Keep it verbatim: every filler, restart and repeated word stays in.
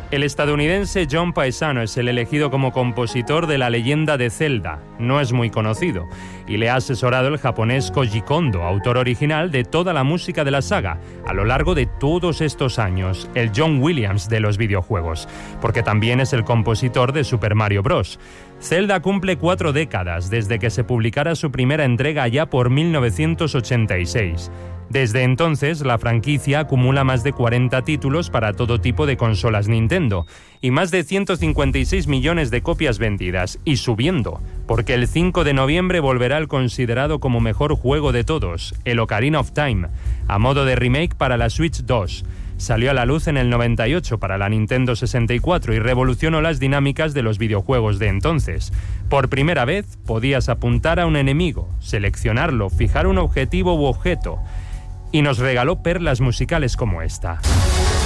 El estadounidense John Paesano es el elegido como compositor de la leyenda de Zelda. No es muy conocido y le ha asesorado el japonés Koji Kondo, autor original de toda la música de la saga a lo largo de todos estos años, el John Williams de los videojuegos, porque también es el compositor de Super Mario Bros. Zelda cumple cuatro décadas desde que se publicara su primera entrega allá por mil novecientos ochenta y seis. Desde entonces, la franquicia acumula más de cuarenta títulos para todo tipo de consolas Nintendo y más de ciento cincuenta y seis millones de copias vendidas, y subiendo, porque el cinco de noviembre volverá el considerado como mejor juego de todos, el Ocarina of Time, a modo de remake para la Switch dos. Salió a la luz en el noventa y ocho para la Nintendo sesenta y cuatro y revolucionó las dinámicas de los videojuegos de entonces. Por primera vez podías apuntar a un enemigo, seleccionarlo, fijar un objetivo u objeto, y nos regaló perlas musicales como esta.